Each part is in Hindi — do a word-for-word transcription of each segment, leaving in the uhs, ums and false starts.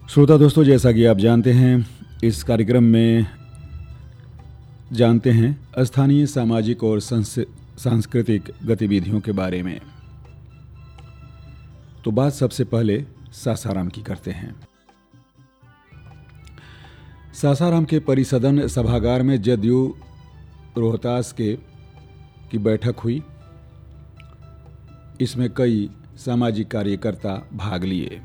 श्रोता दोस्तों, जैसा कि आप जानते हैं, इस कार्यक्रम में जानते हैं स्थानीय सामाजिक और सांस्कृतिक गतिविधियों के बारे में। तो बात सबसे पहले सासाराम की करते हैं। सासाराम के परिसदन सभागार में जदयू रोहतास के की बैठक हुई। इसमें कई सामाजिक कार्यकर्ता भाग लिए।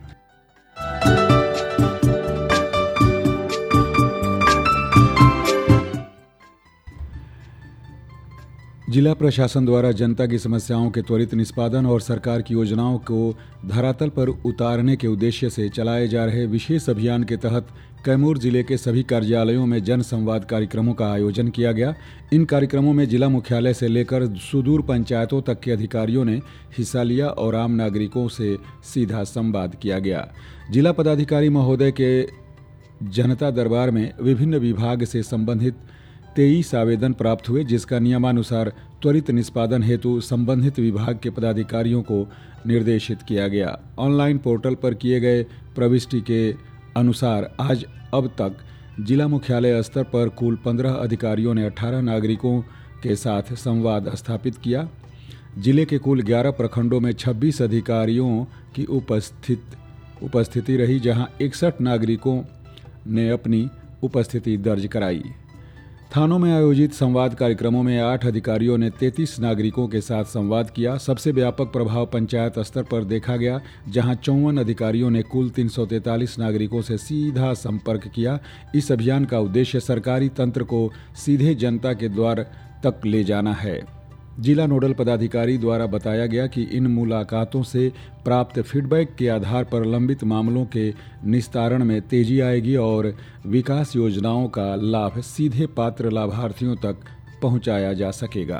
जिला प्रशासन द्वारा जनता की समस्याओं के त्वरित निष्पादन और सरकार की योजनाओं को धरातल पर उतारने के उद्देश्य से चलाए जा रहे विशेष अभियान के तहत कैमूर जिले के सभी कार्यालयों में जन संवाद कार्यक्रमों का आयोजन किया गया। इन कार्यक्रमों में जिला मुख्यालय से लेकर सुदूर पंचायतों तक के अधिकारियों ने हिस्सा लिया और आम नागरिकों से सीधा संवाद किया गया। जिला पदाधिकारी महोदय के जनता दरबार में विभिन्न विभाग से संबंधित तेईस आवेदन प्राप्त हुए, जिसका नियमानुसार त्वरित निष्पादन हेतु संबंधित विभाग के पदाधिकारियों को निर्देशित किया गया। ऑनलाइन पोर्टल पर किए गए प्रविष्टि के अनुसार आज अब तक जिला मुख्यालय स्तर पर कुल पंद्रह अधिकारियों ने अठारह नागरिकों के साथ संवाद स्थापित किया। जिले के कुल ग्यारह प्रखंडों में छब्बीस अधिकारियों की उपस्थित उपस्थिति रही, जहां इकसठ नागरिकों ने अपनी उपस्थिति दर्ज कराई। थानों में आयोजित संवाद कार्यक्रमों में आठ अधिकारियों ने तैंतीस नागरिकों के साथ संवाद किया। सबसे व्यापक प्रभाव पंचायत स्तर पर देखा गया, जहां चौवन अधिकारियों ने कुल तीन सौ तैंतालीस नागरिकों से सीधा संपर्क किया। इस अभियान का उद्देश्य सरकारी तंत्र को सीधे जनता के द्वार तक ले जाना है। जिला नोडल पदाधिकारी द्वारा बताया गया कि इन मुलाकातों से प्राप्त फीडबैक के आधार पर लंबित मामलों के निस्तारण में तेजी आएगी और विकास योजनाओं का लाभ सीधे पात्र लाभार्थियों तक पहुंचाया जा सकेगा।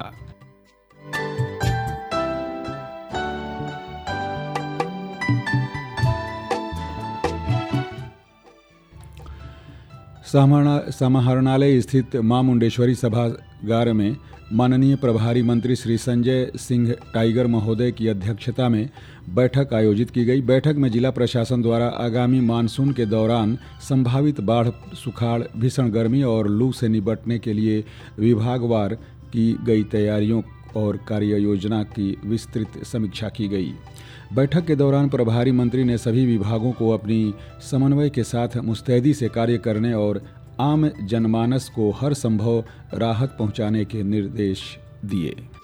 समाहरणालय स्थित मां मुंडेश्वरी सभागार में माननीय प्रभारी मंत्री श्री संजय सिंह टाइगर महोदय की अध्यक्षता में बैठक आयोजित की गई। बैठक में जिला प्रशासन द्वारा आगामी मानसून के दौरान संभावित बाढ़, सुखाड़, भीषण गर्मी और लू से निपटने के लिए विभागवार की गई तैयारियों और कार्य योजना की विस्तृत समीक्षा की गई। बैठक के दौरान प्रभारी मंत्री ने सभी विभागों को अपनी समन्वय के साथ मुस्तैदी से कार्य करने और आम जनमानस को हर संभव राहत पहुंचाने के निर्देश दिए।